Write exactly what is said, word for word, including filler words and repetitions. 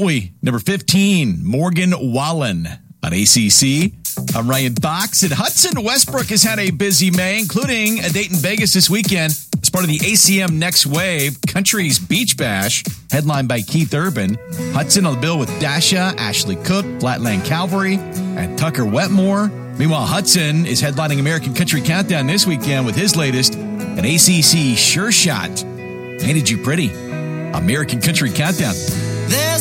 we? Number fifteen, Morgan Wallen on A C C. I'm Ryan Fox. And Hudson Westbrook has had a busy May, including a date in Vegas this weekend as part of the A C M Next Wave Country's Beach Bash, headlined by Keith Urban. Hudson on the bill with Dasha, Ashley Cook, Flatland Calvary, and Tucker Wetmore. Meanwhile, Hudson is headlining American Country Countdown this weekend with his latest, an A C C Sure Shot. Painted You Pretty. American Country Countdown. There's